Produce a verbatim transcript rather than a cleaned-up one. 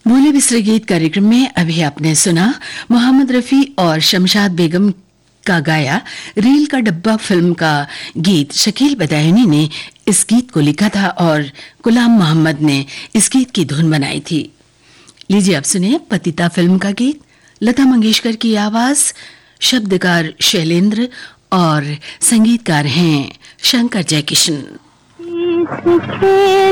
भूले बिसरे गीत कार्यक्रम में अभी आपने सुना मोहम्मद रफी और शमशाद बेगम का गाया रील का डब्बा फिल्म का गीत। शकील बदायूनी ने इस गीत को लिखा था और गुलाम मोहम्मद ने इस गीत की धुन बनाई थी। लीजिए अब सुनिए पतिता फिल्म का गीत, लता मंगेशकर की आवाज, शब्दकार शैलेंद्र और संगीतकार हैं शंकर जयकिशन।